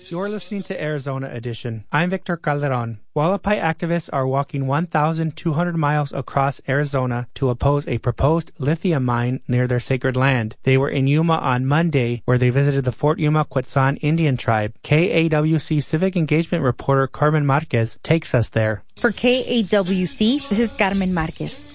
You're listening to Arizona Edition. I'm Victor Calderon. Hualapai activists are walking 1,200 miles across Arizona to oppose a proposed lithium mine near their sacred land. They were in Yuma on Monday, where they visited the Fort Yuma Quetzan Indian tribe. KAWC civic engagement reporter Carmen Marquez takes us there. For KAWC, this is Carmen Marquez.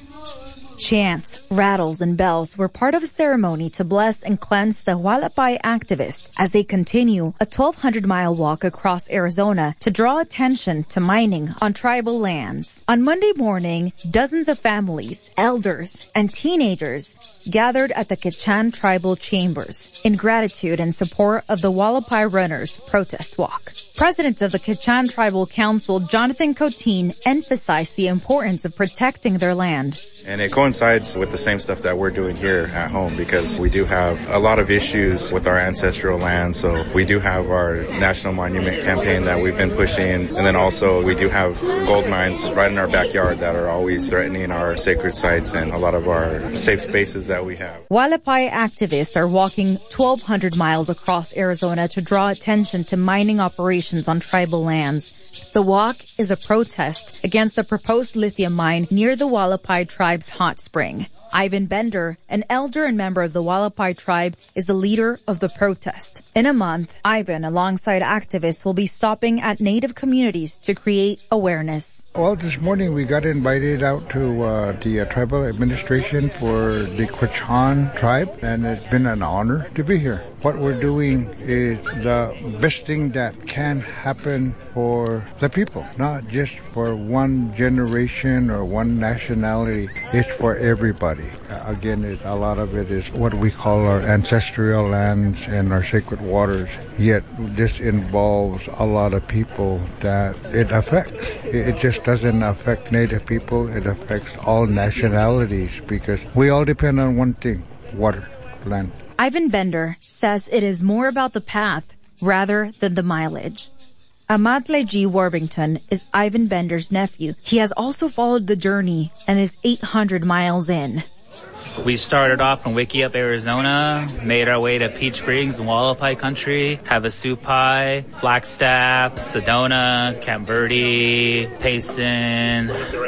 Chants, rattles, and bells were part of a ceremony to bless and cleanse the Hualapai activists as they continue a 1,200-mile walk across Arizona to draw attention to mining on tribal lands. On Monday morning, dozens of families, elders, and teenagers gathered at the Quechan Tribal Chambers in gratitude and support of the Hualapai Runners protest walk. President of the Quechan Tribal Council, Jonathan Cotin, emphasized the importance of protecting their land. And it coincides with the same stuff that we're doing here at home, because we do have a lot of issues with our ancestral land. So we do have our National Monument campaign that we've been pushing. And then also we do have gold mines right in our backyard that are always threatening our sacred sites and a lot of our safe spaces that we have. Hualapai activists are walking 1,200 miles across Arizona to draw attention to mining operations on tribal lands. The walk is a protest against the proposed lithium mine near the Hualapai tribe's hot spring. Ivan Bender, an elder and member of the Hualapai tribe, is the leader of the protest. In a month, Ivan, alongside activists, will be stopping at Native communities to create awareness. Well, this morning we got invited out to the tribal administration for the Quechan tribe, and it's been an honor to be here. What we're doing is the best thing that can happen for the people, not just for one generation or one nationality. It's for everybody. Again, a lot of it is what we call our ancestral lands and our sacred waters. Yet this involves a lot of people that it affects. It just doesn't affect Native people. It affects all nationalities, because we all depend on one thing: water, land. Ivan Bender says it is more about the path rather than the mileage. Amatle G. Warbington is Ivan Bender's nephew. He has also followed the journey and is 800 miles in. We started off from Wickiup, Arizona, made our way to Peach Springs and Hualapai country, Havasupai, Flagstaff, Sedona, Camp Verde, Payson,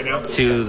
to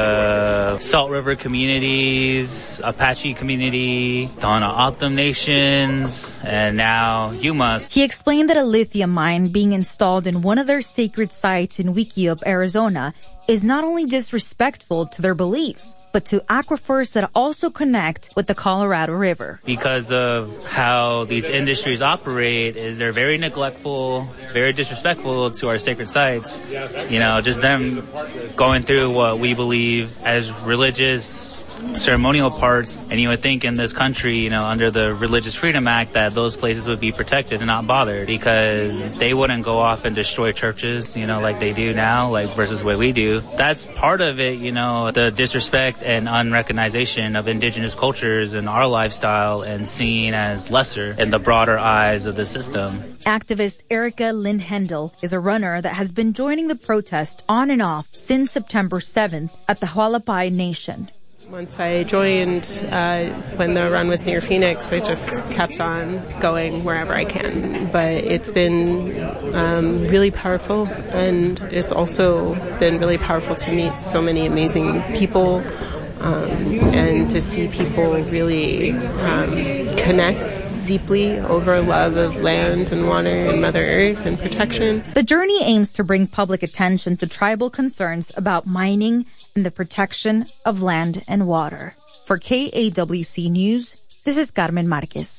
the Salt River communities, Apache community, Donna O'odham nations, and now Yuma. He explained that a lithium mine being installed in one of their sacred sites in Wickiup, Arizona, is not only disrespectful to their beliefs, but to aquifers that also connect with the Colorado River. Because of how these industries operate, is they're very neglectful, very disrespectful to our sacred sites. You know, just them going through what we believe as religious ceremonial parts, and you would think in this country, you know, under the Religious Freedom Act, that those places would be protected and not bothered, because they wouldn't go off and destroy churches, you know, like they do now, like versus what we do. That's part of it, you know, the disrespect and unrecognition of indigenous cultures and our lifestyle, and seen as lesser in the broader eyes of the system. Activist Erica Lynn Hendel is a runner that has been joining the protest on and off since September 7th at the Hualapai Nation. Once I joined, when the run was near Phoenix, I just kept on going wherever I can. But it's been really powerful, and it's also been really powerful to meet so many amazing people, and to see people really connect deeply over love of land and water and Mother Earth and protection. The journey aims to bring public attention to tribal concerns about mining and the protection of land and water. For KAWC News, this is Carmen Marquez.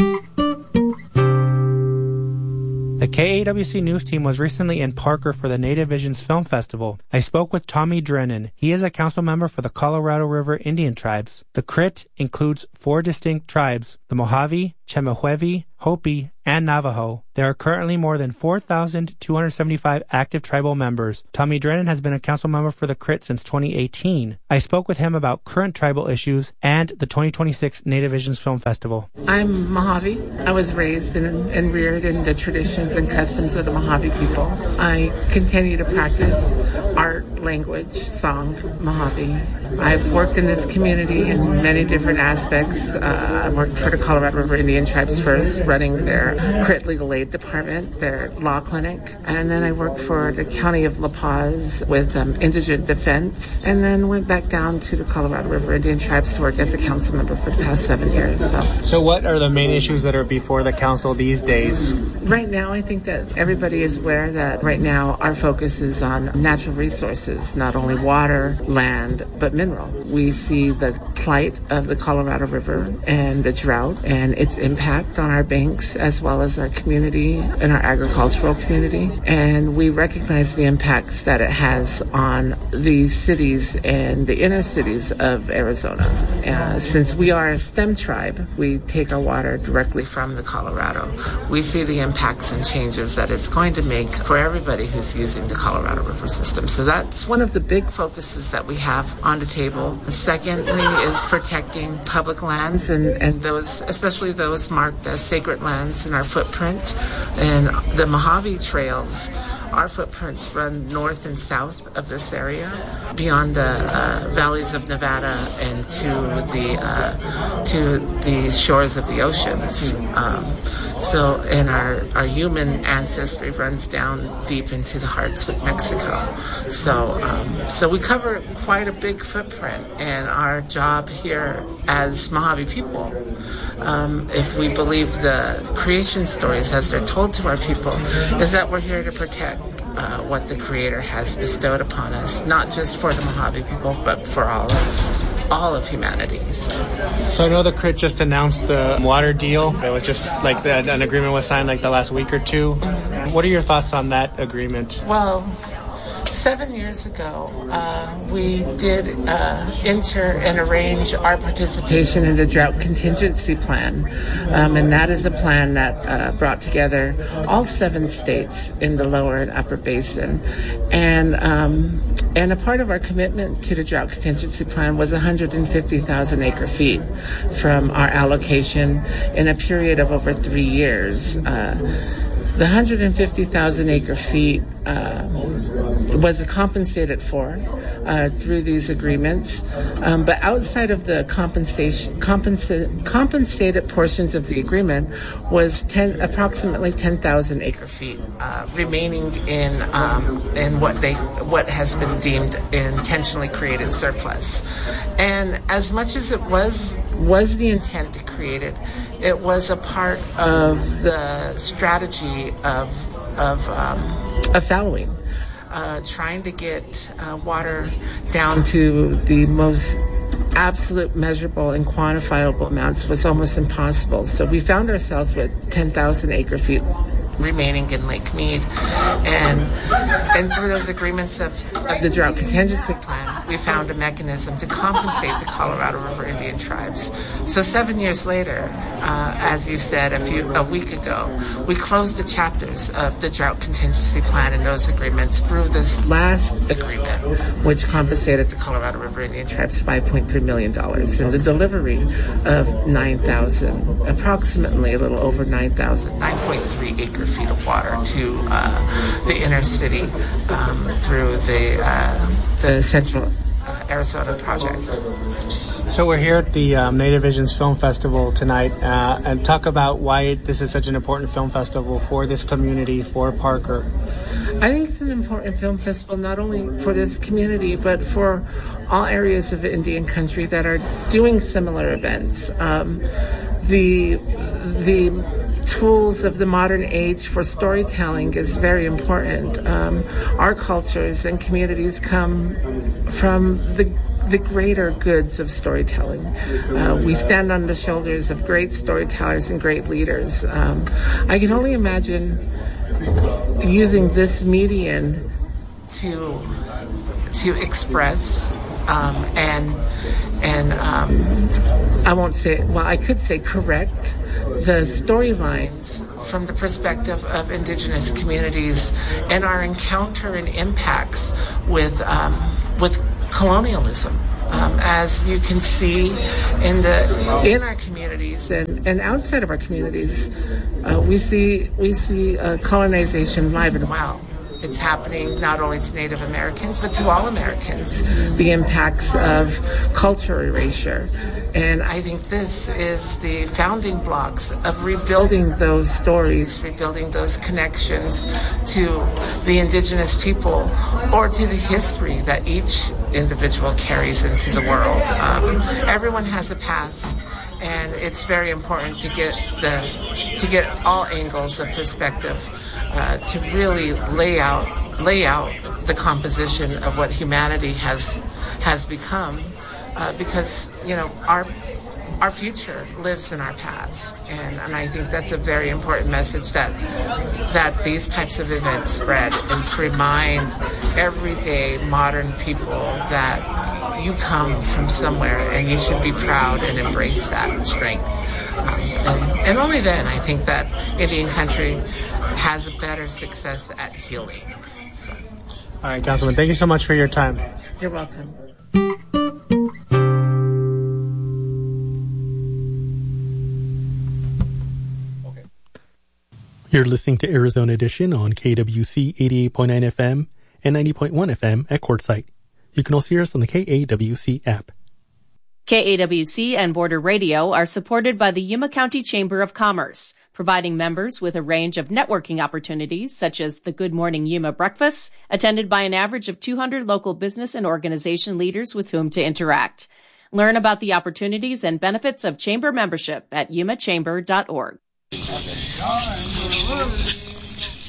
The KAWC News team was recently in Parker for the Native Visions Film Festival. I spoke with Tommy Drennan. He is a council member for the Colorado River Indian Tribes. The CRIT includes 4 distinct tribes: the Mojave, Chemehuevi, Hopi, and Navajo. There are currently more than 4,275 active tribal members. Tommy Drennan has been a council member for the CRIT since 2018. I spoke with him about current tribal issues and the 2026 Native Visions Film Festival. I'm Mojave. I was raised and reared in the traditions and customs of the Mojave people. I continue to practice art, language, song, Mojave. I've worked in this community in many different aspects. I worked for the Colorado River Indian Tribes first, running their our CRIT Legal Aid Department, their law clinic. And then I worked for the County of La Paz with Indigent Defense, and then went back down to the Colorado River Indian Tribes to work as a council member for the past 7 years. So what are the main issues that are before the council these days? Right now, I think that everybody is aware that right now our focus is on natural resources, not only water, land, but mineral. We see the plight of the Colorado River and the drought and its impact on our banks as well as our community and our agricultural community. And we recognize the impacts that it has on the cities and the inner cities of Arizona. Since we are a STEM tribe, we take our water directly from the Colorado. We see the impacts and changes that it's going to make for everybody who's using the Colorado River system. So that's one of the big focuses that we have on the table. Secondly is protecting public lands and those, especially those marked as sacred lands in our footprint. And the Mojave Trails, our footprints run north and south of this area, beyond the valleys of Nevada and to the shores of the oceans. And our human ancestry runs down deep into the hearts of Mexico. So we cover quite a big footprint, and our job here as Mojave people, if we believe the creation stories as they're told to our people, is that we're here to protect what the Creator has bestowed upon us, not just for the Mojave people, but for all of humanity. So I know the CRIT just announced the water deal. It was just like an agreement was signed like the last week or two. Mm-hmm. What are your thoughts on that agreement? Well, 7 years ago, we did enter and arrange our participation in the Drought Contingency Plan. And that is a plan that brought together all 7 states in the lower and upper basin. And a part of our commitment to the Drought Contingency Plan was 150,000 acre feet from our allocation in a period of over 3 years. The 150,000 acre feet was compensated for through these agreements, but outside of the compensated portions of the agreement was approximately 10,000 acre feet remaining in what has been deemed intentionally created surplus. And as much as it was the intent to create it, it was a part of the strategy of fallowing. Trying to get water down to the most absolute measurable and quantifiable amounts was almost impossible. So we found ourselves with 10,000 acre feet remaining in Lake Mead. And through those agreements of the Drought Contingency Plan, we found a mechanism to compensate the Colorado River Indian Tribes. So 7 years later, as you said a week ago, we closed the chapters of the Drought Contingency Plan and those agreements through this last agreement, which compensated the Colorado River Indian Tribes $5.3 million and the delivery of approximately a little over 9.3 acre feet of water to the inner city through the Central Arizona Project. So we're here at the Native Visions Film Festival tonight and talk about why this is such an important film festival for this community, for Parker. I think it's an important film festival not only for this community but for all areas of Indian country that are doing similar events. The tools of the modern age for storytelling is very important. Our cultures and communities come from the greater goods of storytelling. We stand on the shoulders of great storytellers and great leaders. I can only imagine using this medium to express I could say correct the storylines from the perspective of indigenous communities and our encounter and impacts with colonialism. As you can see in our communities and outside of our communities, we see colonization live and well. It's happening not only to Native Americans, but to all Americans, the impacts of cultural erasure. And I think this is the founding blocks of rebuilding those stories, rebuilding those connections to the indigenous people or to the history that each individual carries into the world. Everyone has a past, and it's very important to get all angles of perspective to really lay out the composition of what humanity has become, because our future lives in our past, and I think that's a very important message that these types of events spread, is to remind everyday modern people that you come from somewhere and you should be proud and embrace that strength. And only then I think that Indian country has a better success at healing. So. All right, Councilman, thank you so much for your time. You're welcome. You're listening to Arizona Edition on KWC 88.9 FM and 90.1 FM at Quartzsite. You can also hear us on the KAWC app. KAWC and Border Radio are supported by the Yuma County Chamber of Commerce, providing members with a range of networking opportunities such as the Good Morning Yuma breakfast, attended by an average of 200 local business and organization leaders with whom to interact. Learn about the opportunities and benefits of chamber membership at yumachamber.org.